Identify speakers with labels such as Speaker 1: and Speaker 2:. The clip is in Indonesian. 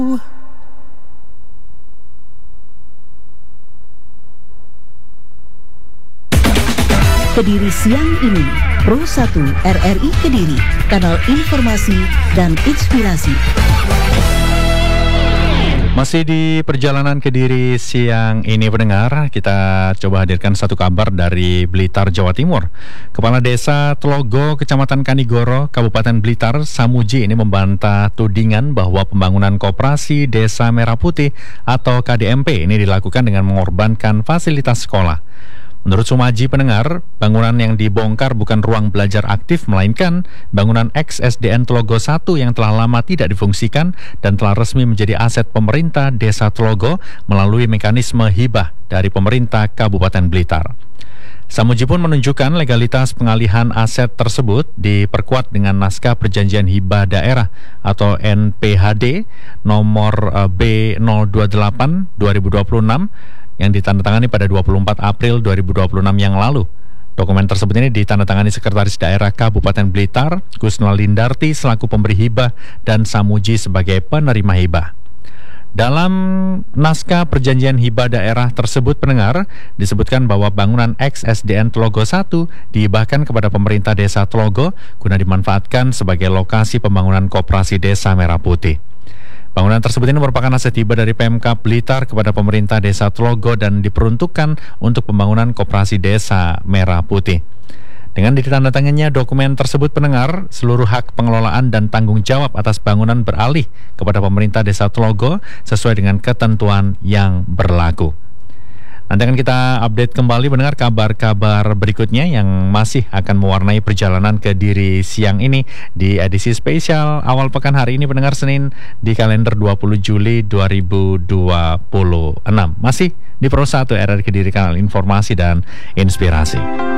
Speaker 1: Kediri siang ini, Pro 1 RRI Kediri, kanal informasi dan inspirasi.
Speaker 2: Masih di perjalanan Kediri siang ini pendengar, kita coba hadirkan satu kabar dari Blitar, Jawa Timur. Kepala Desa Tlogo, Kecamatan Kanigoro, Kabupaten Blitar, Samuji ini membantah tudingan bahwa pembangunan koperasi Desa Merah Putih atau KDMP ini dilakukan dengan mengorbankan fasilitas sekolah. Menurut Sumaji pendengar, bangunan yang dibongkar bukan ruang belajar aktif, melainkan bangunan ex-SDN Tlogo 1 yang telah lama tidak difungsikan dan telah resmi menjadi aset pemerintah Desa Tlogo melalui mekanisme hibah dari pemerintah Kabupaten Blitar. Samuji pun menunjukkan legalitas pengalihan aset tersebut diperkuat dengan naskah perjanjian hibah daerah atau NPHD nomor B028/2026 yang ditandatangani pada 24 April 2026 yang lalu. Dokumen tersebut ini ditandatangani Sekretaris Daerah Kabupaten Blitar, Kusnal Lindarti selaku pemberi hibah dan Samuji sebagai penerima hibah. Dalam naskah perjanjian hibah daerah tersebut pendengar, disebutkan bahwa bangunan ex-SDN Tlogo 1 dihibahkan kepada pemerintah Desa Tlogo guna dimanfaatkan sebagai lokasi pembangunan koperasi Desa Merah Putih. Bangunan tersebut ini merupakan aset hibah dari Pemkab Blitar kepada pemerintah Desa Tlogo dan diperuntukkan untuk pembangunan koperasi Desa Merah Putih. Dengan ditandatangannya dokumen tersebut pendengar, seluruh hak pengelolaan dan tanggung jawab atas bangunan beralih kepada pemerintah Desa Tlogo sesuai dengan ketentuan yang berlaku. Nanti akan kita update kembali mendengar kabar-kabar berikutnya yang masih akan mewarnai perjalanan Kediri siang ini di edisi spesial awal pekan hari ini pendengar Senin di kalender 20 Juli 2026. Masih di Pro 1 RRI Kediri, kanal informasi dan inspirasi.